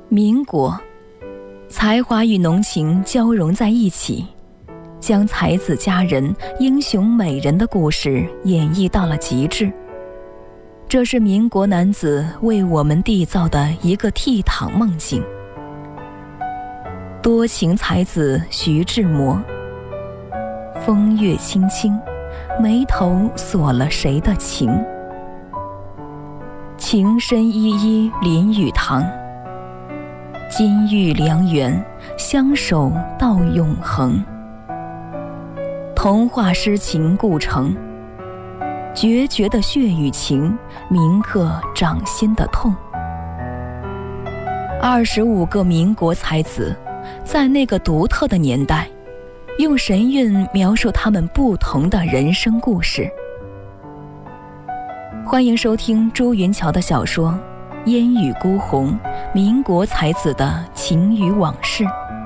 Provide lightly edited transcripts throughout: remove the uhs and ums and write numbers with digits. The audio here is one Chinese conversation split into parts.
民国，才华与浓情交融在一起，将才子佳人、英雄美人的故事演绎到了极致。这是民国男子为我们缔造的一个倜傥梦境。多情才子徐志摩，风月轻轻，眉头锁了谁的情？情深依依林语堂，金玉良缘，相守到永恒。童话诗情故城，决绝的血与情，铭刻掌心的痛。25个民国才子，在那个独特的年代，用神韵描述他们不同的人生故事。欢迎收听朱云桥的小说《烟雨孤鸿》，民国才子的情与往事。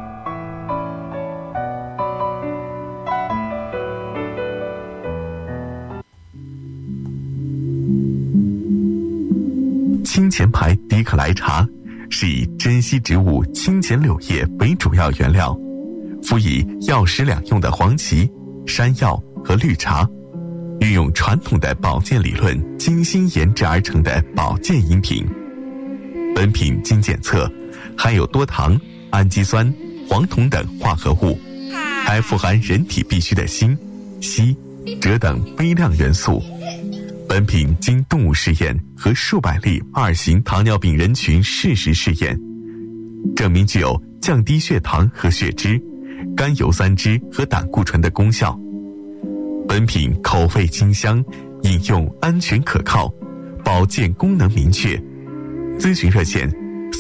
清前牌迪克莱茶是以珍稀植物清前柳叶为主要原料，辅以药食两用的黄芪、山药和绿茶，运用传统的保健理论精心研制而成的保健饮品。本品经检测含有多糖、氨基酸、黄酮等化合物，还富含人体必需的锌、硒、锗等微量元素。本品经动物试验和数百例2型糖尿病人群事实试验，证明具有降低血糖和血脂、甘油三酯和胆固醇的功效。本品口味清香，饮用安全可靠，保健功能明确。咨询热线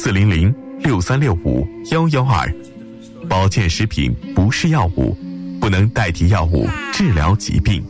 400-6365-112。保健食品不是药物，不能代替药物治疗疾病。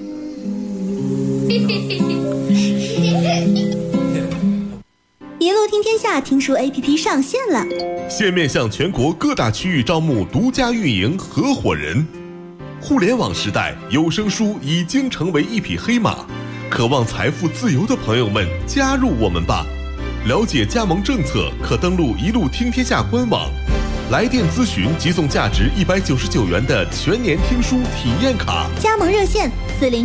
一路听天下听书 APP 上线了， 现面向全国各大区域招募独家运营合伙人。互联网时代，有声书已经成为一匹黑马，渴望财富自由的朋友们加入我们吧。了解加盟政策，可登录一路听天下官网，来电咨询即送价值199元的全年听书体验卡。 加盟热线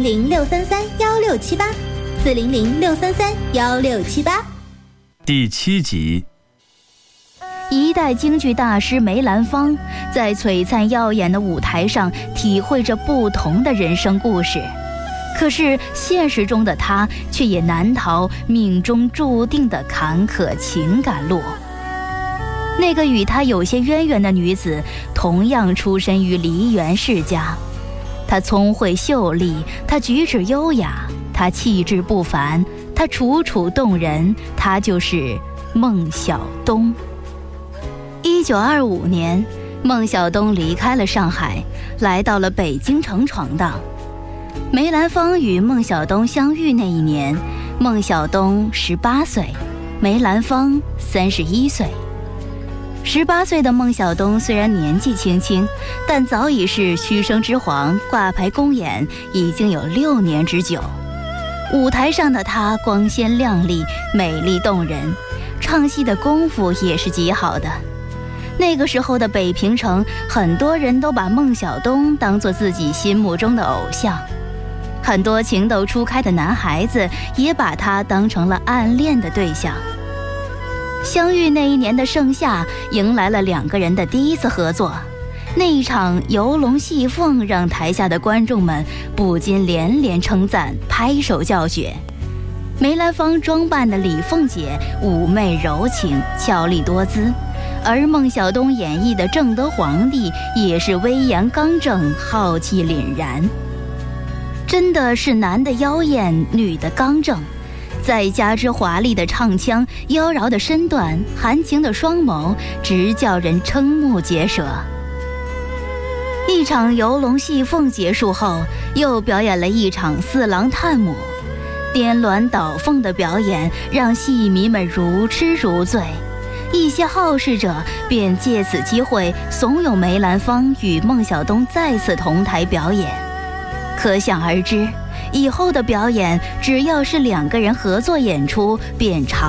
400-633-1678，400-633-1678。 第7集。 一代京剧大师梅兰芳在璀璨耀眼的舞台上体会着不同的人生故事，可是现实中的他却也难逃命中注定的坎坷情感路。那个与他有些渊源的女子同样出身于梨园世家，她聪慧秀丽，她举止优雅，她气质不凡，她楚楚动人，她就是孟小冬。1925年，孟小冬离开了上海，来到了北京城闯荡。梅兰芳与孟小冬相遇那一年，孟小冬18岁，梅兰芳31岁。18岁的孟小冬虽然年纪轻轻，但早已是虚声之皇，挂牌公演已经有6年之久。舞台上的她光鲜亮丽，美丽动人，唱戏的功夫也是极好的。那个时候的北平城，很多人都把孟小冬当作自己心目中的偶像，很多情窦初开的男孩子也把她当成了暗恋的对象。相遇那一年的盛夏，迎来了2个人的第一次合作。那一场游龙戏凤让台下的观众们不禁连连称赞，拍手叫绝。梅兰芳装扮的李凤姐妩媚柔情，俏丽多姿，而孟小冬演绎的正德皇帝也是威严刚正，浩气凛然。真的是男的妖艳，女的刚正，再加之华丽的唱腔、妖娆的身段、含情的双眸，直叫人瞠目结舌。一场游龙戏凤结束后，又表演了一场四郎探母，颠鸾倒凤的表演让戏迷们如痴如醉。一些好事者便借此机会怂恿梅兰芳与孟小冬再次同台表演。可想而知，以后的表演只要是2个人合作演出，便常